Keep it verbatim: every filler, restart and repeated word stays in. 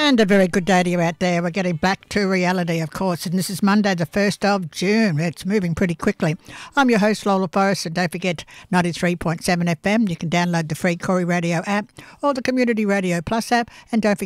And a very good day to you out there. We're getting back to reality, of course, and this is Monday the first of June. It's moving pretty quickly. I'm your host, Lola Forrest, and don't forget ninety-three point seven F M. You can download the free Corey Radio app or the Community Radio Plus app, and don't forget